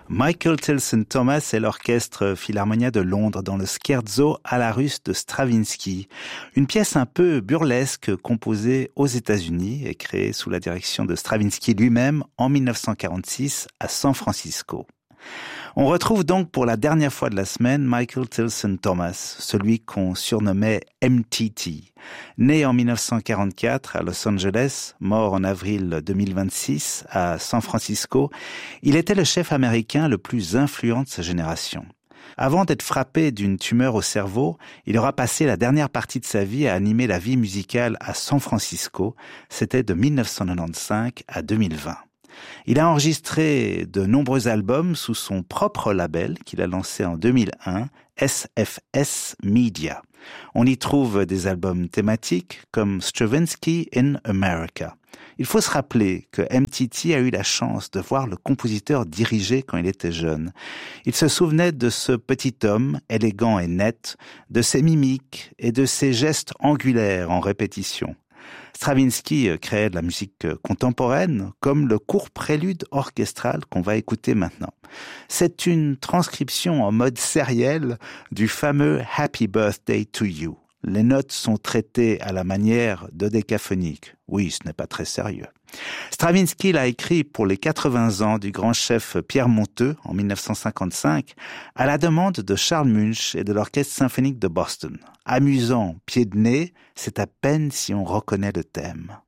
Michael Tilson Thomas et l'orchestre Philharmonia de Londres dans le Scherzo à la russe de Stravinsky. Une pièce un peu burlesque composée aux États-Unis et créée sous la direction de Stravinsky lui-même en 1946 à San Francisco. On retrouve donc pour la dernière fois de la semaine Michael Tilson Thomas, celui qu'on surnommait MTT. Né en 1944 à Los Angeles, mort en avril 2026 à San Francisco, il était le chef américain le plus influent de sa génération. Avant d'être frappé d'une tumeur au cerveau, il aura passé la dernière partie de sa vie à animer la vie musicale à San Francisco. C'était de 1995 à 2020. Il a enregistré de nombreux albums sous son propre label qu'il a lancé en 2001, SFS Media. On y trouve des albums thématiques comme Stravinsky in America. Il faut se rappeler que MTT a eu la chance de voir le compositeur diriger quand il était jeune. Il se souvenait de ce petit homme, élégant et net, de ses mimiques et de ses gestes angulaires en répétition. Stravinsky créait de la musique contemporaine, comme le court prélude orchestral qu'on va écouter maintenant. C'est une transcription en mode sériel du fameux « Happy Birthday to You ». Les notes sont traitées à la manière de décaphonique. Oui, ce n'est pas très sérieux. Stravinsky l'a écrit pour les 80 ans du grand chef Pierre Monteux en 1955 à la demande de Charles Munch et de l'Orchestre symphonique de Boston. Amusant, pied de nez, c'est à peine si on reconnaît le thème.